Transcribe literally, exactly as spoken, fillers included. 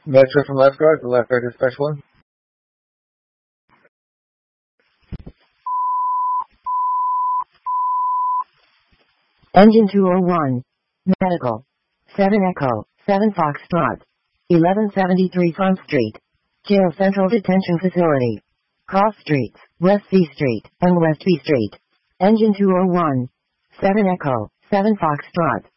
Metro from lifeguard, the lifeguard dispatch one. Engine two oh one. Medical. seven Echo, seven Foxtrot. eleven seventy-three Front Street. Jail Central Detention Facility. Cross Streets, West C Street, and West B Street. Engine two oh one. seven Echo, seven Foxtrot.